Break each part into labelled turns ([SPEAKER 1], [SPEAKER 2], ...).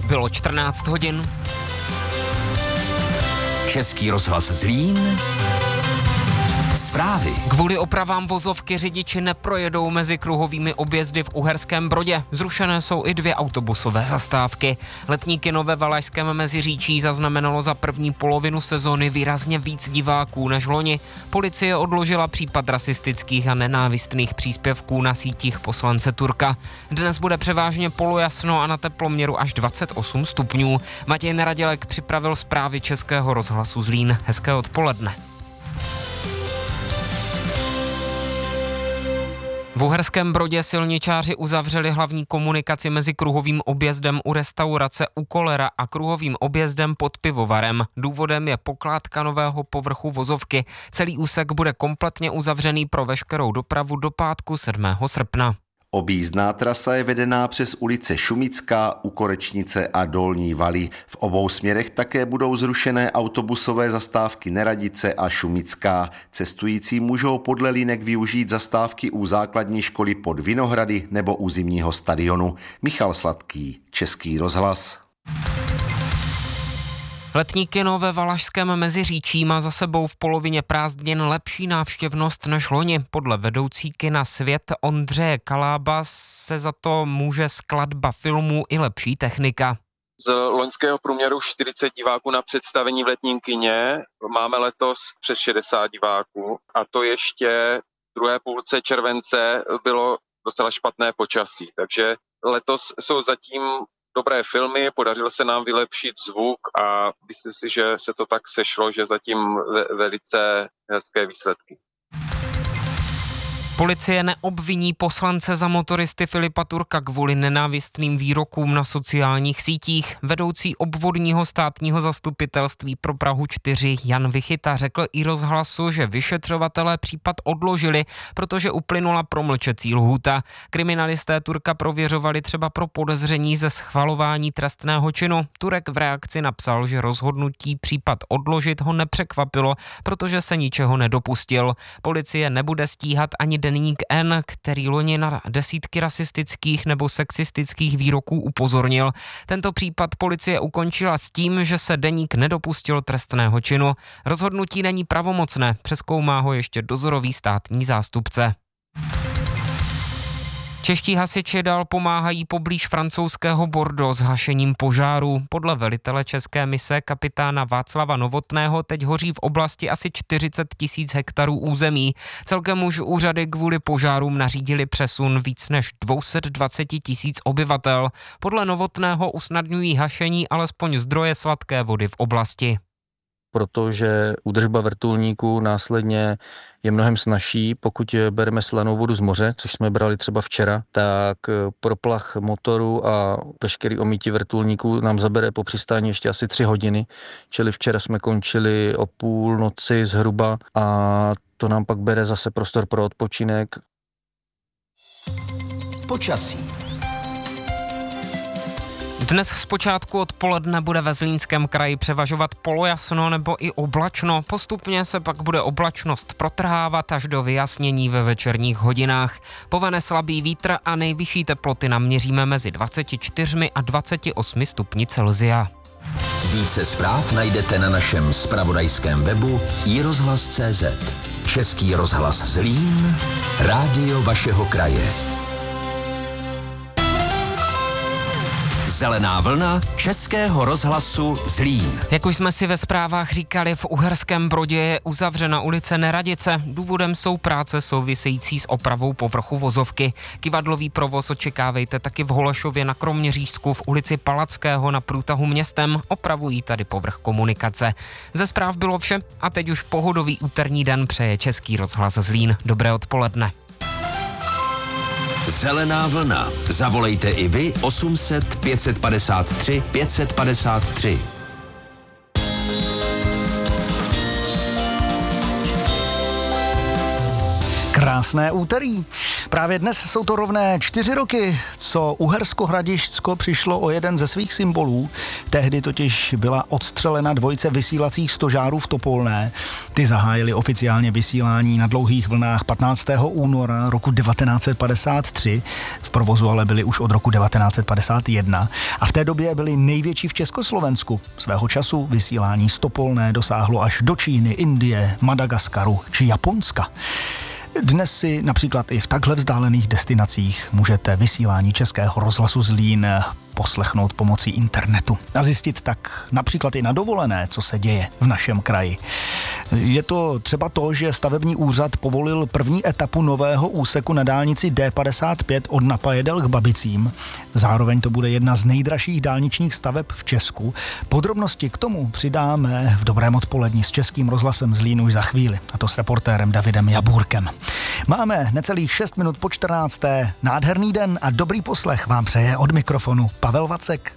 [SPEAKER 1] bylo 14 hodin.
[SPEAKER 2] Český rozhlas Zlín. Zprávy.
[SPEAKER 1] Kvůli opravám vozovky řidiči neprojedou mezi kruhovými objezdy v Uherském Brodě. Zrušené jsou i 2 autobusové zastávky. Letní kino ve Valašském Meziříčí zaznamenalo za první polovinu sezóny výrazně víc diváků než loni. Policie odložila případ rasistických a nenávistných příspěvků na sítích poslance Turka. Dnes bude převážně polojasno a na teploměru až 28 stupňů. Matěj Neradělek připravil zprávy Českého rozhlasu Zlín. Hezké odpoledne. V Uherském Brodě silničáři uzavřeli hlavní komunikaci mezi kruhovým objezdem u restaurace u Kolera a kruhovým objezdem pod pivovarem. Důvodem je pokládka nového povrchu vozovky. Celý úsek bude kompletně uzavřený pro veškerou dopravu do pátku 7. srpna.
[SPEAKER 3] Objízdná trasa je vedená přes ulice Šumická, u Korečnice a Dolní Valy. V obou směrech také budou zrušené autobusové zastávky Neradice a Šumická. Cestující můžou podle linek využít zastávky u základní školy pod Vinohrady nebo u zimního stadionu. Michal Sladký, Český rozhlas.
[SPEAKER 1] Letní kino ve Valašském Meziříčí má za sebou v polovině prázdnin lepší návštěvnost než loni. Podle vedoucí kina Svět Ondřeje Kalába se za to může skladba filmů i lepší technika.
[SPEAKER 4] Z loňského průměru 40 diváků na představení v letním kině máme letos přes 60 diváků a to ještě v druhé půlce července bylo docela špatné počasí, takže letos jsou zatím dobré filmy, podařilo se nám vylepšit zvuk a myslím si, že se to tak sešlo, že zatím velice hezké výsledky.
[SPEAKER 1] Policie neobviní poslance za motoristy Filipa Turka kvůli nenávistným výrokům na sociálních sítích. Vedoucí obvodního státního zastupitelství pro Prahu 4 Jan Vichyta řekl i rozhlasu, že vyšetřovatelé případ odložili, protože uplynula promlčecí lhůta. Kriminalisté Turka prověřovali třeba pro podezření ze schvalování trestného činu. Turek v reakci napsal, že rozhodnutí případ odložit ho nepřekvapilo, protože se ničeho nedopustil. Policie nebude stíhat ani Deník N, který loni na desítky rasistických nebo sexistických výroků upozornil. Tento případ policie ukončila s tím, že se deník nedopustil trestného činu. Rozhodnutí není pravomocné, přezkoumá ho ještě dozorový státní zástupce. Čeští hasiči dál pomáhají poblíž francouzského Bordeaux s hašením požárů. Podle velitele české mise kapitána Václava Novotného teď hoří v oblasti asi 40 000 hektarů území. Celkem už úřady kvůli požárům nařídili přesun víc než 220 000 obyvatel. Podle Novotného usnadňují hašení alespoň zdroje sladké vody v oblasti.
[SPEAKER 5] Protože údržba vrtulníků následně je mnohem snazší. Pokud bereme slanou vodu z moře, což jsme brali třeba včera, tak proplach motoru a veškerý omytí vrtulníků nám zabere po přistání ještě asi 3 hodiny. Čili včera jsme končili o půlnoci zhruba a to nám pak bere zase prostor pro odpočinek.
[SPEAKER 2] Počasí.
[SPEAKER 1] Dnes zpočátku odpoledne bude ve Zlínském kraji převažovat polojasno nebo i oblačno. Postupně se pak bude oblačnost protrhávat až do vyjasnění ve večerních hodinách. Povane slabý vítr a nejvyšší teploty naměříme mezi 24 a 28 stupni Celsia.
[SPEAKER 2] Více zpráv najdete na našem zpravodajském webu iRozhlas.cz. Český rozhlas Zlín, rádio vašeho kraje. Zelená vlna Českého rozhlasu Zlín.
[SPEAKER 1] Jak už jsme si ve zprávách říkali, v Uherském Brodě je uzavřena ulice Neradice. Důvodem jsou práce související s opravou povrchu vozovky. Kivadlový provoz očekávejte taky v Holešově na Kroměřížsku, v ulici Palackého na průtahu městem. Opravují tady povrch komunikace. Ze zpráv bylo vše a teď už pohodový úterní den přeje Český rozhlas Zlín. Dobré odpoledne.
[SPEAKER 2] Zelená vlna. Zavolejte i vy 800 553 553.
[SPEAKER 6] Krásné úterý. Právě dnes jsou to rovné 4 roky, co Uhersko-Hradišťsko přišlo o jeden ze svých symbolů. Tehdy totiž byla odstřelena dvojice vysílacích stožárů v Topolné. Ty zahájili oficiálně vysílání na dlouhých vlnách 15. února roku 1953. V provozu ale byli už od roku 1951 a v té době byli největší v Československu. Svého času vysílání z Topolné dosáhlo až do Číny, Indie, Madagaskaru či Japonska. Dnes si například i v takhle vzdálených destinacích můžete vysílání Českého rozhlasu Zlín poslechnout pomocí internetu a zjistit tak například i na dovolené, co se děje v našem kraji. Je to třeba to, že stavební úřad povolil první etapu nového úseku na dálnici D55 od Napajedel k Babicím. Zároveň to bude jedna z nejdražších dálničních staveb v Česku. Podrobnosti k tomu přidáme v Dobrém odpoledni s Českým rozhlasem Zlín už za chvíli, a to s reportérem Davidem Jabůrkem. Máme necelých 6 minut po 14. Nádherný den a dobrý poslech vám přeje od mikrofonu Pavel Vacek.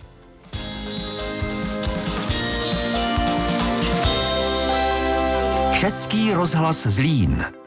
[SPEAKER 2] Český rozhlas Zlín.